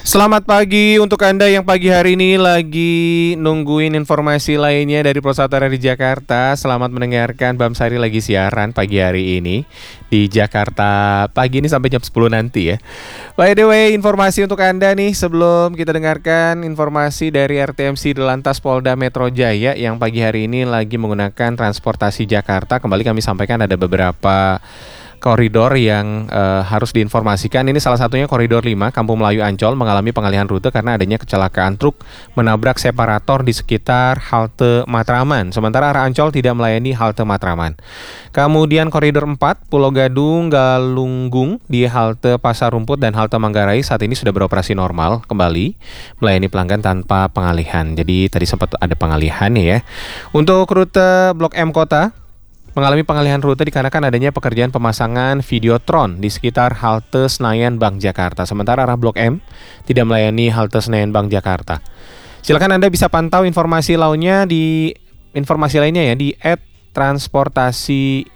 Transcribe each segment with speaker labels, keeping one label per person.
Speaker 1: Selamat pagi untuk Anda yang pagi hari ini lagi nungguin informasi lainnya dari Prosatara di Jakarta. Selamat mendengarkan, Bam Sari lagi siaran pagi hari ini di Jakarta pagi ini sampai jam 10 nanti ya. By the way, informasi untuk Anda nih sebelum kita dengarkan informasi dari RTMC Dirlantas Polda Metro Jaya yang pagi hari ini lagi menggunakan transportasi Jakarta. Kembali kami sampaikan ada beberapa koridor yang harus diinformasikan. Ini salah satunya koridor 5 Kampung Melayu Ancol mengalami pengalihan rute karena adanya kecelakaan truk menabrak separator di sekitar halte Matraman. Sementara arah Ancol tidak melayani halte Matraman. Kemudian koridor 4 Pulau Gadung Galunggung di halte Pasar Rumput dan halte Manggarai saat ini sudah beroperasi normal kembali melayani pelanggan tanpa pengalihan. Jadi tadi sempat ada pengalihan ya. Untuk rute Blok M Kota mengalami pengalihan rute dikarenakan adanya pekerjaan pemasangan videotron di sekitar halte Senayan Bank Jakarta. Sementara arah Blok M tidak melayani halte Senayan Bank Jakarta. Silakan Anda bisa pantau informasi lainnya di di @transportasi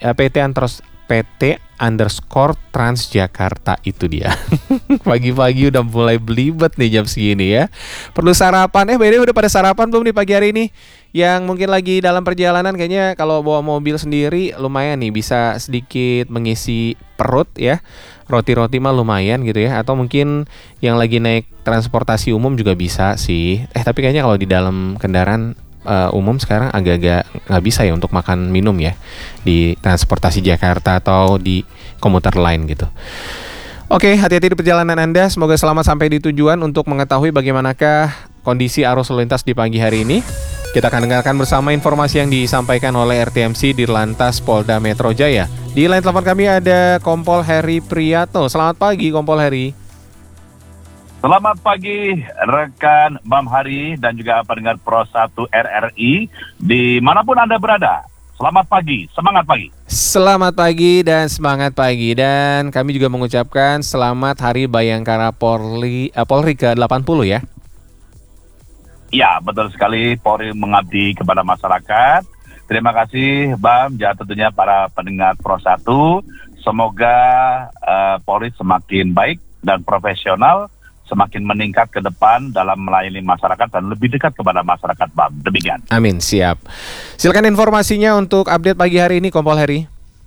Speaker 1: PT_Transjakarta itu dia. Pagi-pagi udah mulai belibet nih jam segini ya. Perlu sarapan. By the way, udah pada sarapan belum nih pagi hari ini? Yang mungkin lagi dalam perjalanan kayaknya kalau bawa mobil sendiri lumayan nih bisa sedikit mengisi perut ya. Roti-roti mah lumayan gitu ya. Atau mungkin yang lagi naik transportasi umum juga bisa sih. Tapi kayaknya kalau di dalam kendaraan umum sekarang agak-agak nggak bisa ya untuk makan minum ya di transportasi Jakarta atau di komuter lain gitu. Oke, hati-hati di perjalanan Anda. Semoga selamat sampai di tujuan. Untuk mengetahui bagaimanakah kondisi arus lalu lintas di pagi hari ini, kita akan dengarkan bersama informasi yang disampaikan oleh RTMC Dirlantas Polda Metro Jaya. Di line telepon kami ada Kompol Heri Priyatno. Selamat pagi, Kompol Heri.
Speaker 2: Selamat pagi rekan Bam Hari dan juga pendengar Pro 1 RRI dimanapun Anda berada. Selamat pagi, semangat pagi.
Speaker 1: Selamat pagi dan semangat pagi. Dan kami juga mengucapkan selamat Hari Bayangkara Polri ke-80 ya.
Speaker 2: Ya, betul sekali, Polri mengabdi kepada masyarakat. Terima kasih Bam, ya tentunya para pendengar Pro 1. Semoga Polri semakin baik dan profesional, semakin meningkat ke depan dalam melayani masyarakat dan lebih dekat kepada masyarakat, Bang. Demikian.
Speaker 1: Amin, siap. Silakan informasinya untuk update pagi hari ini, Kompol Heri.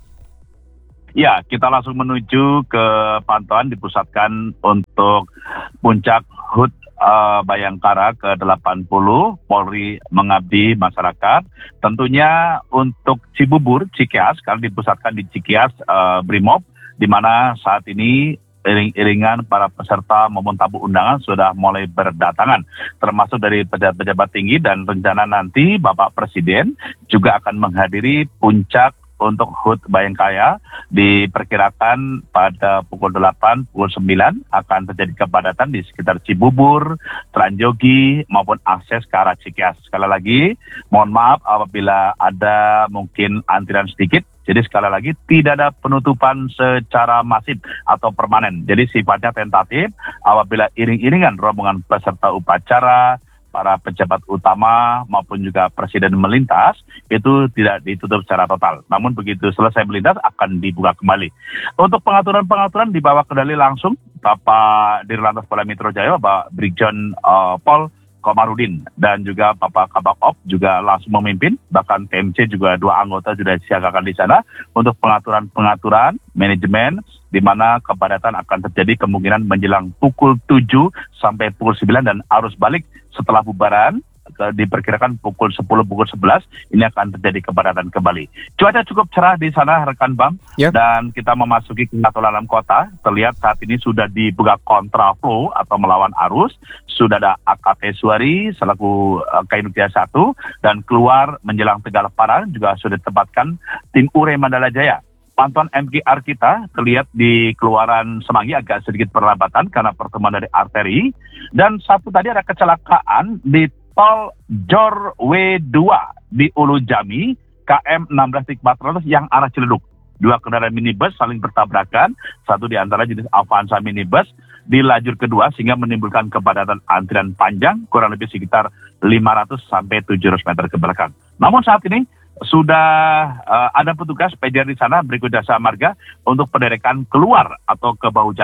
Speaker 2: Ya, kita langsung menuju ke pantauan dipusatkan untuk puncak HUT Bayangkara ke-80, Polri mengabdi masyarakat. Tentunya untuk Cibubur, Cikias, karena dipusatkan di Cikias Brimob, di mana saat ini iring-iringan para peserta maupun tamu undangan sudah mulai berdatangan, termasuk dari pejabat-pejabat tinggi, dan rencana nanti Bapak Presiden juga akan menghadiri puncak untuk HUT Bayangkara. Diperkirakan pada pukul 8, pukul 9 akan terjadi kepadatan di sekitar Cibubur, Tranjogi maupun akses ke arah Cikias. Sekali lagi, mohon maaf apabila ada mungkin antrian sedikit. Jadi sekali lagi tidak ada penutupan secara masif atau permanen. Jadi sifatnya tentatif apabila iring-iringan rombongan peserta upacara, para pejabat utama maupun juga presiden melintas, itu tidak ditutup secara total. Namun begitu selesai melintas akan dibuka kembali. Untuk pengaturan-pengaturan dibawa kendali langsung Bapak Dirlantas Polda Metro Jaya, Bapak Brigjen Pol Komarudin, dan juga Bapak Kabak Op juga langsung memimpin. Bahkan TMC juga 2 anggota sudah disiagakan di sana untuk pengaturan manajemen, di mana kepadatan akan terjadi kemungkinan menjelang pukul 7 sampai pukul 9, dan arus balik setelah bubaran diperkirakan pukul 10, pukul 11 ini akan terjadi kepadatan kembali. Cuaca cukup cerah di sana rekan Bang, dan kita memasuki ke dalam kota. Terlihat saat ini sudah dibuka kontraflow atau melawan arus. Sudah ada AKP Suari selaku Kainutia 1, dan keluar menjelang Tegal Parang juga sudah ditempatkan tim Ure Mandala Jaya. Pantauan MKR kita terlihat di keluaran Semanggi agak sedikit perlambatan karena pertemuan dari arteri. Dan satu tadi ada kecelakaan di tol Jor W2 di Ulu Jami, KM 16.400 yang arah Ciledug. 2 kendaraan minibus saling bertabrakan, satu di antara jenis Avanza minibus di lajur kedua, sehingga menimbulkan kepadatan antrian panjang kurang lebih sekitar 500 sampai 700 meter ke belakang. Namun saat ini sudah ada petugas PJR di sana berikut jasa marga untuk penderekan keluar atau ke bahu jalan.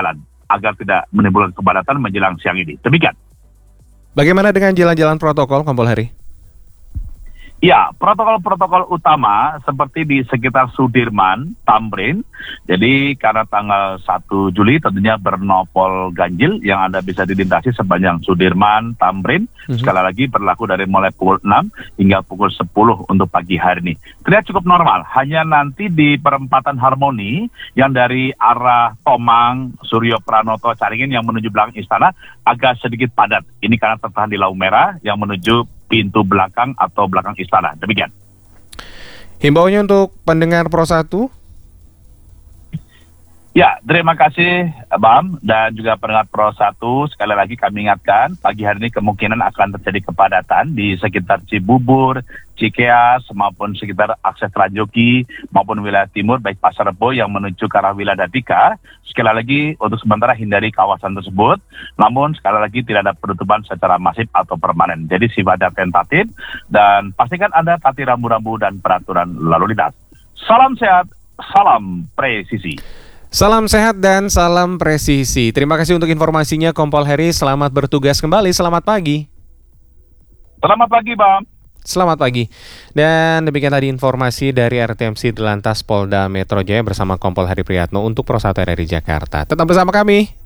Speaker 2: agar tidak menimbulkan kepadatan menjelang siang ini. Demikian.
Speaker 1: Bagaimana dengan jalan-jalan protokol, Kompol Heri?
Speaker 2: Ya, protokol-protokol utama seperti di sekitar Sudirman, Tamrin. Jadi karena tanggal 1 Juli tentunya bernopol ganjil yang Anda bisa dilintasi sepanjang Sudirman, Tamrin. Sekali lagi berlaku dari mulai pukul 6 hingga pukul 10 untuk pagi hari ini. Terlihat cukup normal, hanya nanti di perempatan Harmoni yang dari arah Tomang, Suryo Pranoto, Caringin yang menuju belakang istana agak sedikit padat. Ini karena tertahan di lampu merah yang menuju pintu belakang atau belakang istana. Demikian.
Speaker 1: Himbauannya untuk pendengar Pro 1?
Speaker 2: Ya, terima kasih Bam dan juga pendengar Pro 1. Sekali lagi kami ingatkan, pagi hari ini kemungkinan akan terjadi kepadatan di sekitar Cibubur, Cikeas, maupun sekitar akses Ranjoki, maupun wilayah timur, baik Pasar Rebo yang menuju ke arah wilayah Datika. Sekali lagi, untuk sementara hindari kawasan tersebut, namun sekali lagi tidak ada penutupan secara masif atau permanen. Jadi sifatnya tentatif, dan pastikan Anda taati rambu-rambu dan peraturan lalu lintas. Salam sehat, salam presisi.
Speaker 1: Salam sehat dan salam presisi. Terima kasih untuk informasinya, Kompol Heri. Selamat bertugas kembali. Selamat pagi.
Speaker 2: Selamat pagi, Bang.
Speaker 1: Selamat pagi. Dan demikian tadi informasi dari RTMC Telantas Polda Metro Jaya bersama Kompol Heri Priyatno untuk Pro 1 RRI Jakarta. Tetap bersama kami.